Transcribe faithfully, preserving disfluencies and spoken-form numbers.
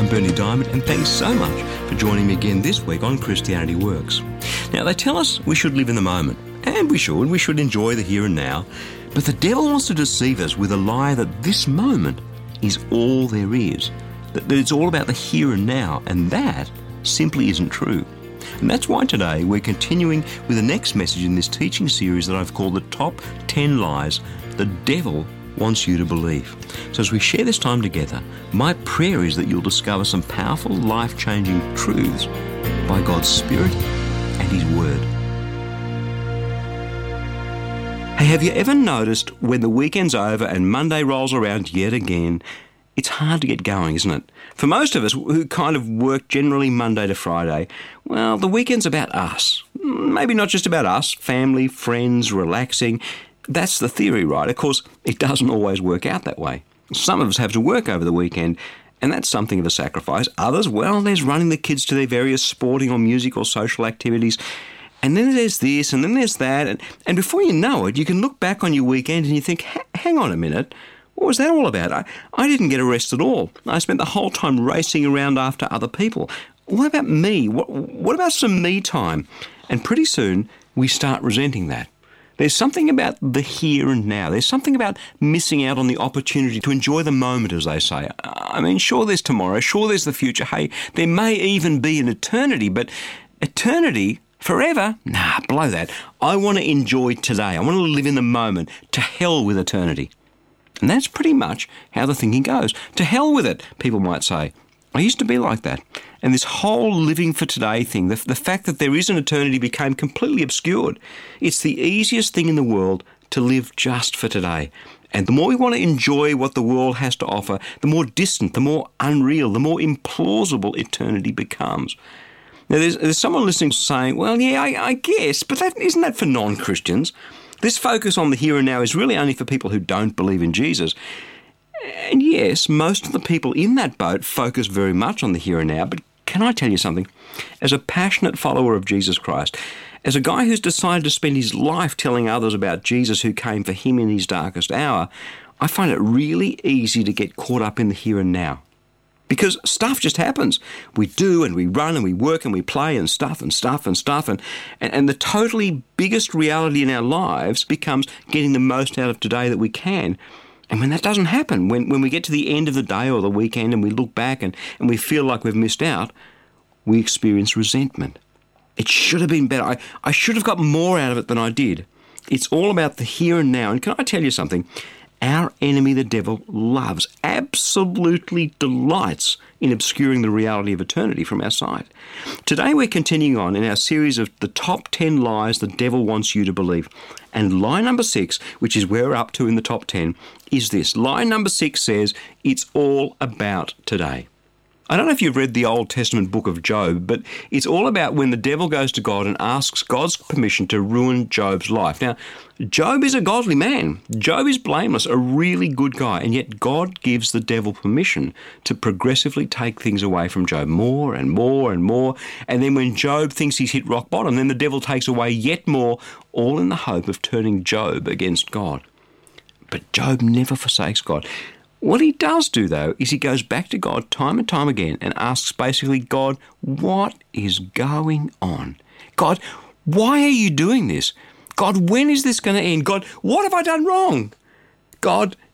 I'm Bernie Diamond, and thanks so much for joining me again this week on Christianity Works. Now, they tell us we should live in the moment, and we should. We should enjoy the here and now. But the devil wants to deceive us with a lie that this moment is all there is, that it's all about the here and now, and that simply isn't true. And that's why today we're continuing with the next message in this teaching series that I've called the Top ten Lies the Devil Wants You to Believe. So as we share this time together, my prayer is that you'll discover some powerful, life-changing truths by God's Spirit and His Word. Hey, have you ever noticed when the weekend's over and Monday rolls around yet again, it's hard to get going, isn't it? For most of us who kind of work generally Monday to Friday, well, the weekend's about us. Maybe not just about us, family, friends, relaxing. That's the theory, right? Of course, it doesn't always work out that way. Some of us have to work over the weekend, and that's something of a sacrifice. Others, well, there's running the kids to their various sporting or music or social activities. And then there's this, and then there's that. And, and before you know it, you can look back on your weekend and you think, hang on a minute, what was that all about? I, I didn't get a rest at all. I spent the whole time racing around after other people. What about me? What, what about some me time? And pretty soon, we start resenting that. There's something about the here and now. There's something about missing out on the opportunity to enjoy the moment, as they say. I mean, sure, there's tomorrow. Sure, there's the future. Hey, there may even be an eternity, but eternity, forever? Nah, blow that. I want to enjoy today. I want to live in the moment. To hell with eternity. And that's pretty much how the thinking goes. To hell with it, people might say. I used to be like that. And this whole living for today thing, the, the fact that there is an eternity became completely obscured. It's the easiest thing in the world to live just for today. And the more we want to enjoy what the world has to offer, the more distant, the more unreal, the more implausible eternity becomes. Now, there's, there's someone listening saying, well, yeah, I, I guess, but that, isn't that for non-Christians? This focus on the here and now is really only for people who don't believe in Jesus. And yes, most of the people in that boat focus very much on the here and now, but can I tell you something? As a passionate follower of Jesus Christ, as a guy who's decided to spend his life telling others about Jesus who came for him in his darkest hour, I find it really easy to get caught up in the here and now. Because stuff just happens. We do and we run and we work and we play and stuff and stuff and stuff. And, and, and the totally biggest reality in our lives becomes getting the most out of today that we can. And when that doesn't happen, when, when we get to the end of the day or the weekend and we look back and, and we feel like we've missed out, we experience resentment. It should have been better. I, I should have got more out of it than I did. It's all about the here and now. And can I tell you something? Our enemy, the devil, loves, absolutely delights in obscuring the reality of eternity from our sight. Today we're continuing on in our series of the top ten lies the devil wants you to believe. And lie number six, which is where we're up to in the top ten, is this. Lie number six says, it's all about today. I don't know if you've read the Old Testament book of Job, but it's all about when the devil goes to God and asks God's permission to ruin Job's life. Now, Job is a godly man. Job is blameless, a really good guy, and yet God gives the devil permission to progressively take things away from Job more and more and more. And then when Job thinks he's hit rock bottom, then the devil takes away yet more, all in the hope of turning Job against God. But Job never forsakes God. What he does do, though, is he goes back to God time and time again and asks basically, God, what is going on? God, why are you doing this? God, when is this going to end? God, what have I done wrong? God,